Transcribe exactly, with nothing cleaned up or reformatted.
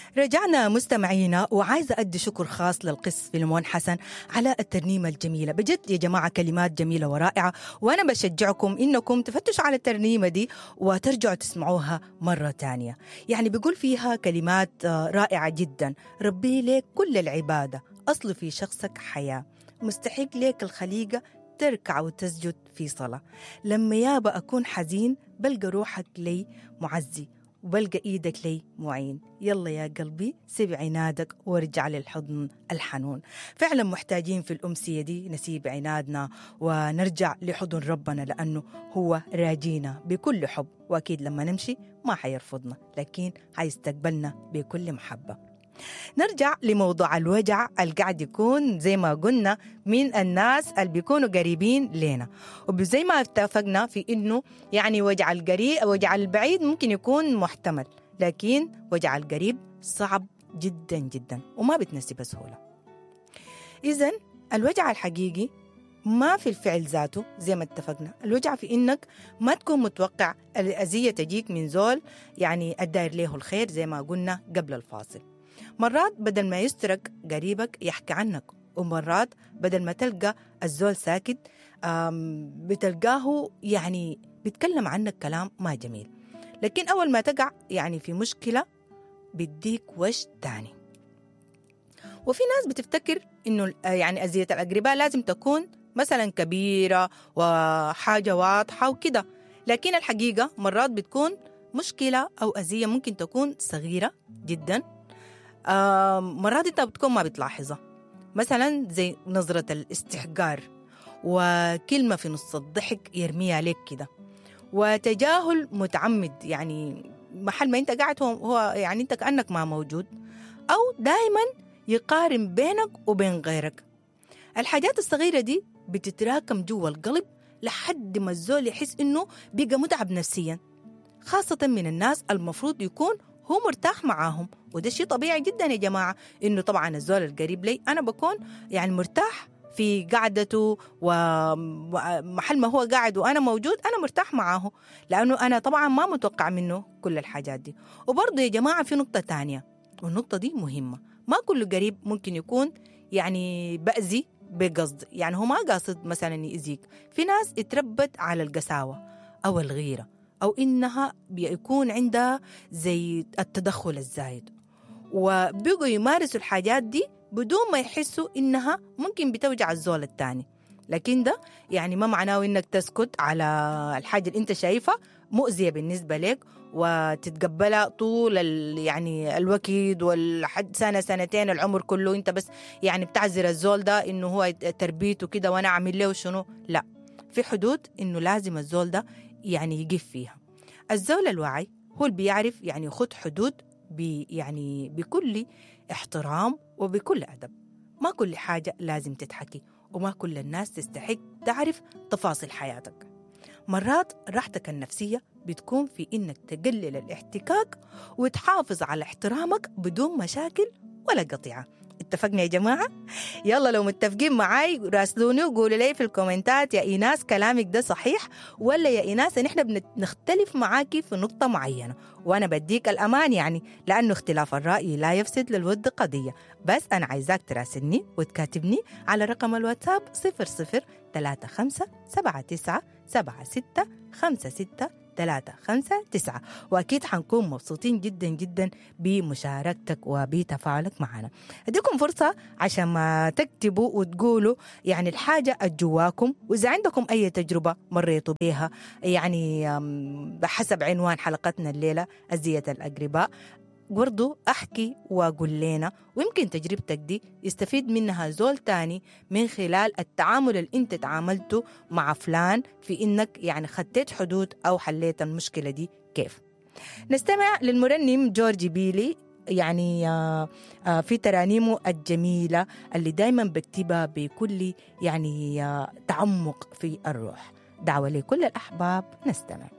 رجعنا مستمعينا، وعايزة أدي شكر خاص للقس فيلمون حسن على الترنيمة الجميلة. بجد يا جماعة كلمات جميلة ورائعة، وأنا بشجعكم إنكم تفتشوا على الترنيمة دي وترجعوا تسمعوها مرة تانية. يعني بيقول فيها كلمات رائعة جدا: ربي لك كل العبادة، أصل في شخصك حياة، مستحق لك الخليقة تركع وتسجد في صلاة. لما يابا أكون حزين بلقى روحك لي معزي، وبلقى إيدك لي معين. يلا يا قلبي سيب عنادك وارجع للحضن الحنون. فعلا محتاجين في الأمسية دي نسيب عنادنا ونرجع لحضن ربنا، لأنه هو راجينا بكل حب، وأكيد لما نمشي ما حيرفضنا، لكن حيستقبلنا بكل محبة. نرجع لموضوع الوجع اللي قاعد يكون زي ما قلنا من الناس اللي بيكونوا قريبين لنا، وزي ما اتفقنا في إنه يعني وجع القريب وجع البعيد ممكن يكون محتمل، لكن وجع القريب صعب جدا جدا وما بتنسي بسهولة. إذن الوجع الحقيقي ما في الفعل ذاته زي ما اتفقنا، الوجع في إنك ما تكون متوقع الأذية تجيك من زول يعني الداير له الخير زي ما قلنا قبل الفاصل. مرات بدل ما يسترك قريبك يحكي عنك، ومرات بدل ما تلقى الزول ساكت بتلقاه يعني بيتكلم عنك كلام ما جميل، لكن أول ما تقع يعني في مشكلة بيديك وش تاني. وفي ناس بتفتكر إنه يعني أذية الأقرباء لازم تكون مثلا كبيرة وحاجة واضحة وكده، لكن الحقيقة مرات بتكون مشكلة أو أذية ممكن تكون صغيرة جدا، آه مرات انت بتكون ما بتلاحظها، مثلا زي نظرة الاستحقار وكلمة في نص الضحك يرميها عليك كده، وتجاهل متعمد، يعني محل ما انت قاعد هو, هو يعني انت كأنك ما موجود، او دائما يقارن بينك وبين غيرك. الحاجات الصغيرة دي بتتراكم جوا القلب لحد ما الزول يحس انه بقى متعب نفسيا، خاصة من الناس المفروض يكون هو مرتاح معاهم. وده شيء طبيعي جدا يا جماعة، إنه طبعا الزول القريب لي أنا بكون يعني مرتاح في قعدته، ومحل ما هو قاعد وأنا موجود أنا مرتاح معاه، لأنه أنا طبعا ما متوقع منه كل الحاجات دي. وبرضه يا جماعة في نقطة تانية، والنقطة دي مهمة، ما كل قريب ممكن يكون يعني بأذي بقصد، يعني هو ما قاصد مثلا يأذيك. في ناس اتربت على القساوة أو الغيرة، أو إنها بيكون عندها زي التدخل الزايد، وبيقوا يمارسوا الحاجات دي بدون ما يحسوا إنها ممكن بتوجع الزول التاني. لكن ده يعني ما معناه إنك تسكت على الحاجة اللي أنت شايفها مؤذية بالنسبة لك وتتقبلها طول يعني الوقت والحد سنة سنتين العمر كله، أنت بس يعني بتعذر الزول ده إنه هو تربيته كده وأنا أعمل له شنو. لا، في حدود إنه لازم الزول ده يعني يقف فيها. الزول الواعي هو اللي بيعرف يعني يخط حدود بي يعني بكل احترام وبكل أدب. ما كل حاجة لازم تتحكي، وما كل الناس تستحق تعرف تفاصيل حياتك. مرات راحتك النفسية بتكون في إنك تقلل الاحتكاك وتحافظ على احترامك بدون مشاكل ولا قطيعة. اتفقنا يا جماعة؟ يلا لو متفقين معاي راسلوني وقولوا لي في الكومنتات يا إيناس كلامك ده صحيح، ولا يا إيناس إن إحنا بنختلف معاكي في نقطة معينة، وأنا بديك الأمان يعني، لأنه اختلاف الرأي لا يفسد للود قضية. بس أنا عايزاك تراسلني وتكاتبني على رقم الواتساب صفر صفر ثلاثة خمسة سبعة تسعة سبعة ستة خمسة ستة ثلاثة خمسة تسعة، وأكيد حنكون مبسوطين جدا جدا بمشاركتك وبتفاعلك معنا. أديكم فرصة عشان ما تكتبوا وتقولوا يعني الحاجة الجواكم، وإذا عندكم أي تجربة مريتوا بها يعني بحسب عنوان حلقتنا الليلة أذية الأقرباء، برضو أحكي وأقول لنا، ويمكن تجربتك دي يستفيد منها زول تاني من خلال التعامل اللي انت تعاملته مع فلان في إنك يعني خدت حدود أو حليت المشكلة دي كيف. نستمع للمرنم جورجي بيلي يعني في ترانيمه الجميلة اللي دايما بكتبها بكل يعني تعمق في الروح. دعوة لكل الأحباب نستمع.